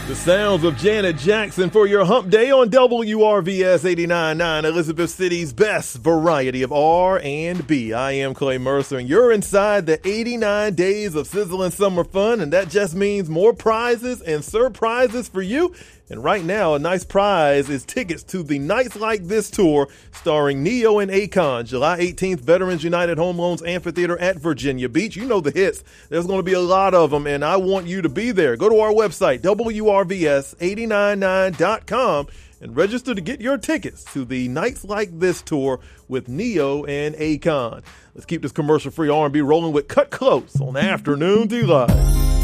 The sounds of Janet Jackson for your hump day on WRVS 89.9, Elizabeth City's best variety of R&B. I am Clay Mercer, and you're inside the 89 days of sizzling summer fun, and that just means more prizes and surprises for you. And right now, a nice prize is tickets to the Nights Like This tour starring Neo and Akon, July 18th, Veterans United Home Loans Amphitheater at Virginia Beach. You know the hits. There's going to be a lot of them, and I want you to be there. Go to our website, WRVS899.com, and register to get your tickets to the Nights Like This tour with Neo and Akon. Let's keep this commercial-free R&B rolling with Cut Close on Afternoon Delight.